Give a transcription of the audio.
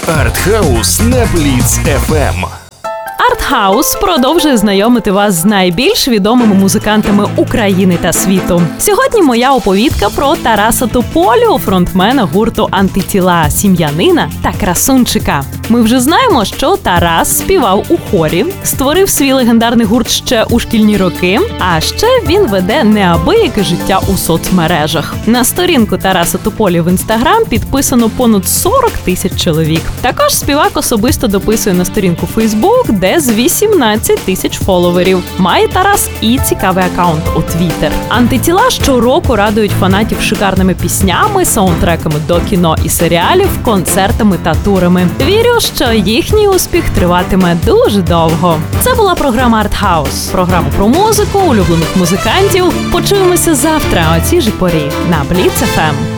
Артхаус на Бліц ФМ. Артхаус продовжує знайомити вас з найбільш відомими музикантами України та світу. Сьогодні моя оповідка про Тараса Тополю, фронтмена гурту «Антитіла», сім'янина та красунчика. Ми вже знаємо, що Тарас співав у хорі, створив свій легендарний гурт ще у шкільні роки, а ще він веде неабияке життя у соцмережах. На сторінку Тараса Тополі в Інстаграм підписано понад 40 тисяч чоловік. Також співак особисто дописує на сторінку Фейсбук, де з 18 тисяч фоловерів. Має Тарас і цікавий акаунт у Твіттер. «Антитіла» щороку радують фанатів шикарними піснями, саундтреками до кіно і серіалів, концертами та турами. Вірю, що їхній успіх триватиме дуже довго. Це була програма «Артхаус». Програма про музику, улюблених музикантів. Почуємося завтра о цій же порі на Бліц ФМ.